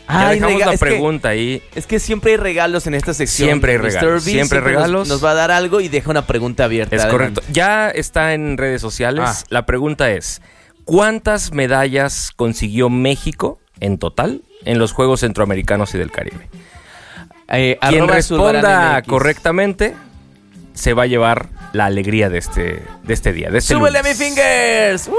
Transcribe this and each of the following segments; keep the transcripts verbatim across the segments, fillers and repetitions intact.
Ya Ay, dejamos rega- la es que- pregunta ahí. Es que siempre hay regalos en esta sección. Siempre hay mister regalos, Bean siempre hay nos- regalos. Nos, va a dar algo y deja una pregunta abierta. Es Adelante. correcto. Ya está en redes sociales. Ah. La pregunta es, ¿cuántas medallas consiguió México en total en los Juegos Centroamericanos y del Caribe? Eh, Quien arroba responda Zulbarán M X. correctamente se va a llevar la alegría de este, de este día, de este ¡Súbele a lunes. mi fingers! ¡Uh!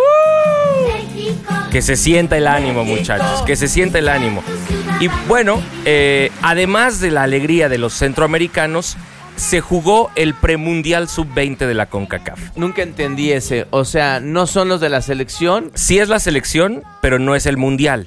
Que se sienta el ánimo, muchachos, que se sienta el ánimo. Y bueno, eh, además de la alegría de los centroamericanos, se jugó el premundial sub veinte de la CONCACAF. Nunca entendí ese. O sea, no son los de la selección. Sí es la selección, pero no es el mundial.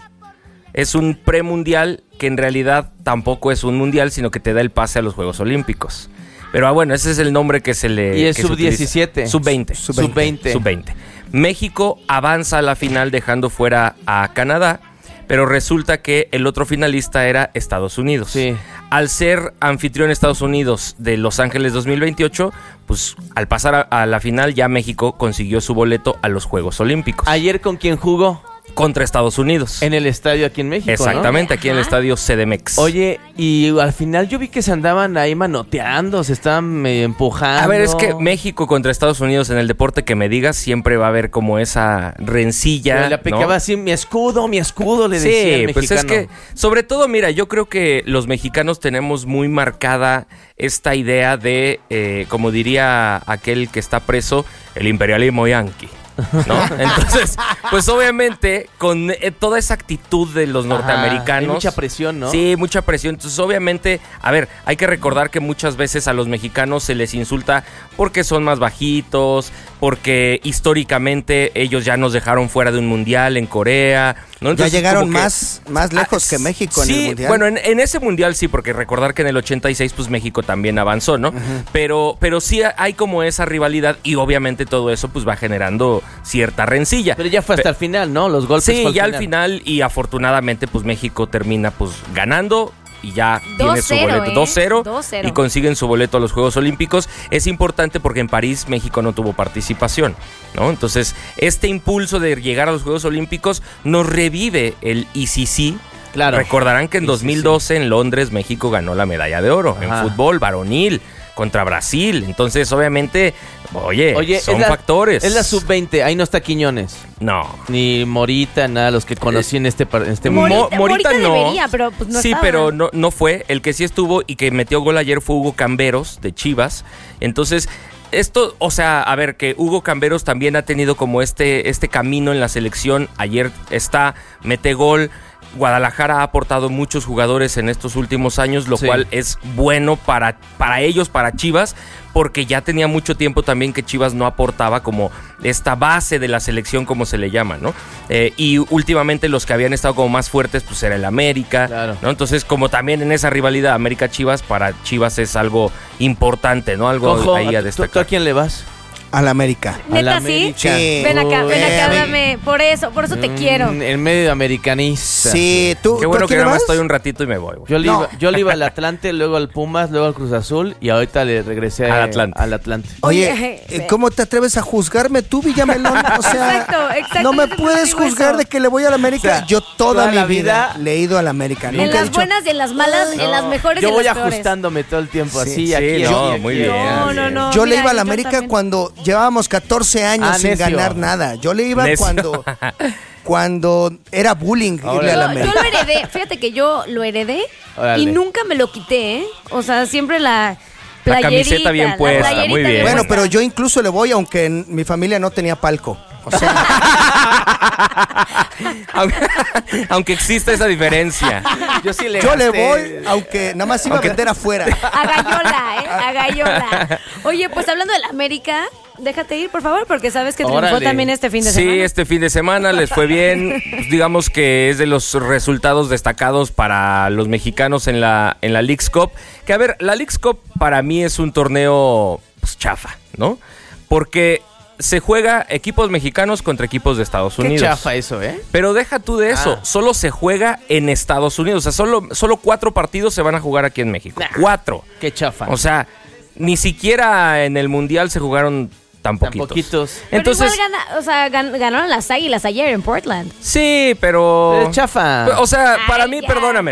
Es un premundial que en realidad tampoco es un mundial, sino que te da el pase a los Juegos Olímpicos. Pero ah, bueno, ese es el nombre que se le... Y es que se sub diecisiete. utiliza. sub veinte. sub veinte. sub veinte. México avanza a la final dejando fuera a Canadá, pero resulta que el otro finalista era Estados Unidos. Sí. Al ser anfitrión Estados Unidos de Los Ángeles dos mil veintiocho, pues al pasar a, a la final ya México consiguió su boleto a los Juegos Olímpicos. ¿Ayer con quién jugó? Contra Estados Unidos. En el estadio aquí en México, Exactamente, ¿no? aquí en el estadio C D M X. Oye, y al final yo vi que se andaban ahí manoteando, se estaban medio empujando. A ver, es que México contra Estados Unidos en el deporte que me digas siempre va a haber como esa rencilla. Pero le aplicaba ¿no? así, mi escudo, mi escudo, le decía el Sí, pues es mexicano. que, sobre todo, mira, yo creo que los mexicanos tenemos muy marcada esta idea de, eh, como diría aquel que está preso, el imperialismo yanqui, ¿no? Entonces, pues obviamente, con eh, toda esa actitud de los Ajá, norteamericanos... hay mucha presión, ¿no? Sí, mucha presión. Entonces, obviamente, a ver, hay que recordar que muchas veces a los mexicanos se les insulta porque son más bajitos, porque históricamente ellos ya nos dejaron fuera de un mundial en Corea, ¿no? Entonces, ya llegaron como que- más, más lejos Ah, que México sí, en el mundial. bueno, en, en ese mundial sí, porque recordar que en el ochenta y seis pues México también avanzó, ¿no? Uh-huh. Pero, pero sí hay como esa rivalidad y obviamente todo eso pues va generando cierta rencilla. Pero ya fue hasta Pe- el final, ¿no? Los golpes Sí, fue ya al final y afortunadamente pues México termina pues ganando y ya tiene su boleto ¿eh? dos cero dos cero. y consiguen su boleto a los Juegos Olímpicos. Es importante porque en París México no tuvo participación, ¿no? Entonces, este impulso de llegar a los Juegos Olímpicos nos revive el I C C. Claro. Recordarán que en Sí, dos mil doce en Londres México ganó la medalla de oro Ajá. en fútbol varonil contra Brasil. Entonces, obviamente, oye, Oye, son es la- factores. Es la sub veinte, ahí no está Quiñones. No. Ni Morita, nada, los que conocí en este, par- en este Mo- momento. Morita, Morita no. debería, pero pues no sí, estaba. pero no, no fue. El que sí estuvo y que metió gol ayer fue Hugo Camberos de Chivas. Entonces, esto, o sea, a ver, que Hugo Camberos también ha tenido como este, este camino en la selección. Ayer está, mete gol. Guadalajara ha aportado muchos jugadores en estos últimos años, lo Sí. cual es bueno para, para ellos, para Chivas, porque ya tenía mucho tiempo también que Chivas no aportaba como esta base de la selección, como se le llama, ¿no? Eh, y últimamente los que habían estado como más fuertes, pues era el América, Claro. ¿no? Entonces, como también en esa rivalidad América-Chivas, para Chivas es algo importante, ¿no? Algo Cojo, ahí a ¿tú- ¿tú, destacar. a quién le vas? Al América. A la ¿Neta sí? América. Sí. Ven acá, ven Uy, acá, eh, dame. Por eso, por eso te Mm, quiero. En medio de americanista. Sí, tú. Qué ¿tú bueno a que quién nada más vas? estoy un ratito y me voy, güey. Yo le, No. iba, yo le iba al Atlante, luego al Pumas, luego al Cruz Azul y ahorita le regresé Al Atlante. al Atlante. Oye, Oye, eh, ¿cómo te atreves a juzgarme tú, Villamelón? O sea, Exacto, exacto, no me yo te puedes digo juzgar eso. de que le voy a la América. O sea, yo toda, toda mi la vida, vida- le he ido a la América. En Nunca he las dicho, buenas y en las malas, en las mejores Yo y en voy las peores. ajustándome todo el tiempo Sí, así, sí, aquí, no, aquí, muy aquí. bien. No, no, no. Yo le mira, iba a la yo América también. cuando llevábamos catorce años Ah, sin necio. ganar nada. Yo le iba Necio. cuando cuando era bullying irle Órale. a la Yo, yo América. lo heredé, fíjate que yo lo heredé Órale. y nunca me lo quité, ¿eh? O sea, siempre la La playerita. camiseta bien la puesta, playerita muy bien. Bueno, puesta. pero yo incluso le voy aunque en mi familia no tenía palco. O sea, aunque, aunque exista esa diferencia. Yo sí le yo le gasté- voy aunque nada más iba Aunque- a vender afuera. A Gallola, ¿eh? A Gallola. Oye, pues hablando de la América, déjate ir, por favor, porque sabes que triunfó Órale. también este fin de Sí, semana. este fin de semana les fue bien. Pues digamos que es de los resultados destacados para los mexicanos en la, en la Leagues Cup. Que a ver, la Leagues Cup para mí es un torneo pues, chafa, ¿no? Porque se juega equipos mexicanos contra equipos de Estados Qué Unidos. chafa eso, ¿eh? Pero deja tú de eso, Ah. solo se juega en Estados Unidos. O sea, solo, solo cuatro partidos se van a jugar aquí en México. Nah. Cuatro. Qué chafa. O sea, ni siquiera en el Mundial se jugaron tan Tan poquitos. poquitos. Pero Entonces, igual gana, o sea, gan- ganaron las Águilas ayer en Portland. sí, pero... Es chafa. O sea, para Ay, mí, ya. perdóname,